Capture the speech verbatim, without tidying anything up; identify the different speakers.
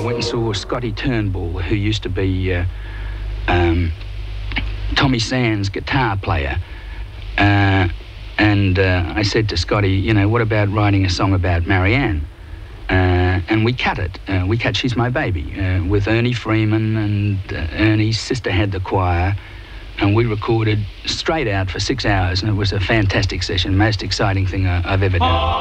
Speaker 1: went and saw Scotty Turnbull, who used to be uh, um, Tommy Sands' guitar player. Uh, and uh, I said to Scotty, you know, what about writing a song about Marianne? Uh, and we cut it. Uh, we cut She's My Baby uh, with Ernie Freeman, and uh, Ernie's sister had the choir, and we recorded straight out for six hours, and it was a fantastic session, most exciting thing I, I've ever done.